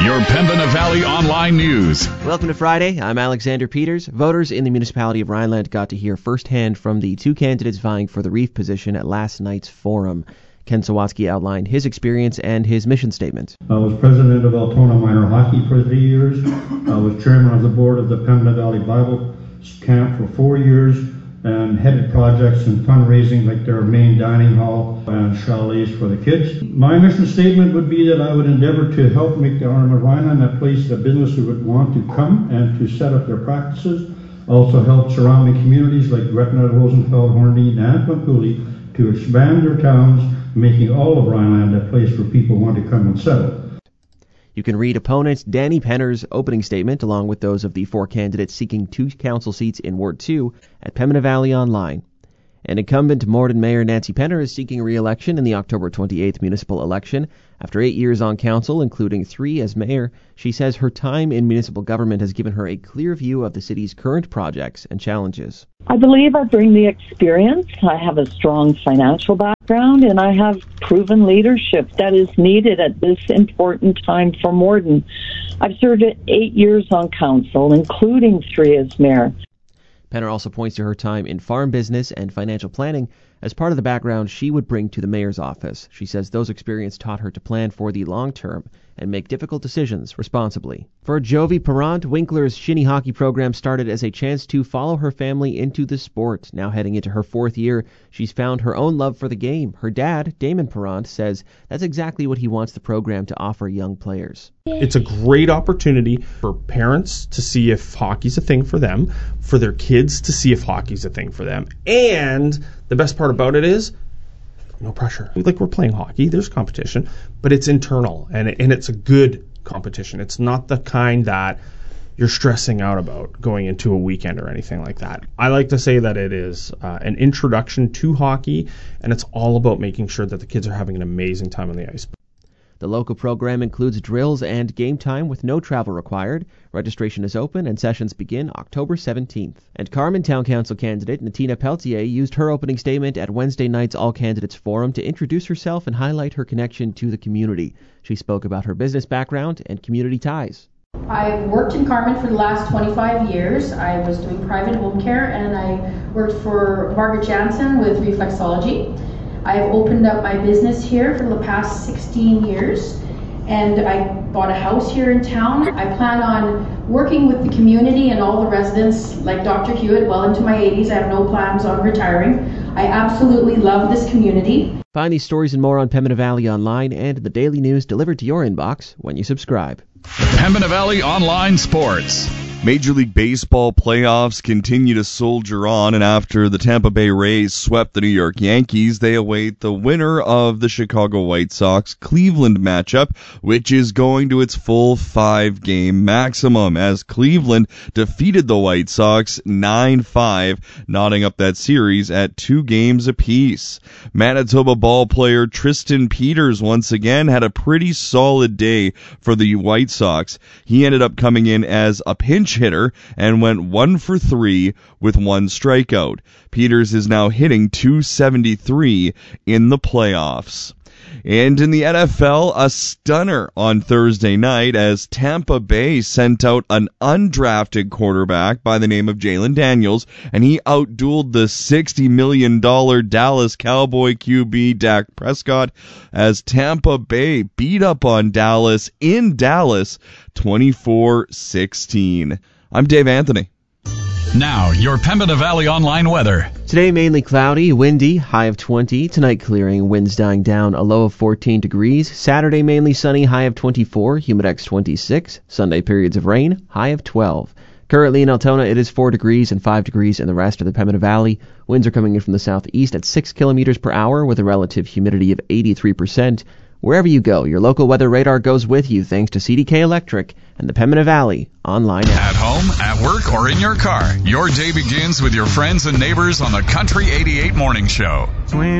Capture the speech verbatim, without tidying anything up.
Your Pembina Valley Online News. Welcome to Friday. I'm Alexander Peters. Voters in the municipality of Rhineland got to hear firsthand from the two candidates vying for the Reef position at last night's forum. Ken Sawatsky outlined his experience and his mission statement. I was president of Altona Minor Hockey for three years. I was chairman of the board of the Pembina Valley Bible Camp for four years and headed projects and fundraising like their main dining hall and chalets for the kids. My mission statement would be that I would endeavor to help make the Arnhem of Rhineland a place that businesses would want to come and to set up their practices. Also help surrounding communities like Gretna, Rosenfeld, Hornby, and Pampuli to expand their towns, making all of Rhineland a place where people want to come and settle. You can read opponent Danny Penner's opening statement, along with those of the four candidates seeking two council seats in Ward two, at Pembina Valley Online. And incumbent Morden Mayor Nancy Penner is seeking re-election in the October twenty-eighth municipal election. After eight years on council, including three as mayor, she says her time in municipal government has given her a clear view of the city's current projects and challenges. I believe I bring the experience. I have a strong financial background, and I have proven leadership that is needed at this important time for Morden. I've served eight years on council, including three as mayor. Penner also points to her time in farm business and financial planning as part of the background she would bring to the mayor's office. She says those experiences taught her to plan for the long term and make difficult decisions responsibly. For Jovi Parent, Winkler's shinny hockey program started as a chance to follow her family into the sport. Now heading into her fourth year, she's found her own love for the game. Her dad, Damon Parent, says that's exactly what he wants the program to offer young players. It's a great opportunity for parents to see if hockey's a thing for them, for their kids to see if hockey's a thing for them, and the best part about it is no pressure. Like, we're playing hockey, there's competition, but it's internal, and and it's a good competition. It's not the kind that you're stressing out about going into a weekend or anything like that. I like to say that it is uh, an introduction to hockey, and it's all about making sure that the kids are having an amazing time on the ice. The local program includes drills and game time with no travel required. Registration is open and sessions begin October seventeenth. And Carman Town Council candidate Natina Peltier used her opening statement at Wednesday night's All Candidates Forum to introduce herself and highlight her connection to the community. She spoke about her business background and community ties. I've worked in Carman for the last twenty-five years. I was doing private home care, and I worked for Margaret Jansen with Reflexology. I've opened up my business here for the past sixteen years, and I bought a house here in town. I plan on working with the community and all the residents like Doctor Hewitt well into my eighties. I have no plans on retiring. I absolutely love this community. Find these stories and more on Pembina Valley Online and the daily news delivered to your inbox when you subscribe. Pembina Valley Online Sports. Major League Baseball playoffs continue to soldier on, and after the Tampa Bay Rays swept the New York Yankees, they await the winner of the Chicago White Sox-Cleveland matchup, which is going to its full five-game maximum, as Cleveland defeated the White Sox nine five, knotting up that series at two games apiece. Manitoba ball player Tristan Peters once again had a pretty solid day for the White Sox. He ended up coming in as a pinch hitter and went one for three with one strikeout. Peters is now hitting two seventy-three in the playoffs. And in the N F L, a stunner on Thursday night as Tampa Bay sent out an undrafted quarterback by the name of Jalen Daniels, and he outdueled the sixty million dollars Dallas Cowboy Q B Dak Prescott as Tampa Bay beat up on Dallas in Dallas twenty-four sixteen. I'm Dave Anthony. Now, your Pembina Valley Online weather. Today, mainly cloudy, windy, high of twenty. Tonight, clearing, winds dying down, a low of fourteen degrees. Saturday, mainly sunny, high of twenty-four, humidex twenty-six. Sunday, periods of rain, high of twelve. Currently in Altona, it is four degrees and five degrees in the rest of the Pembina Valley. Winds are coming in from the southeast at six kilometers per hour with a relative humidity of eighty-three percent. Wherever you go, your local weather radar goes with you thanks to C D K Electric and the Pembina Valley Online app. At home, at work, or in your car, your day begins with your friends and neighbors on the Country eighty-eight Morning Show.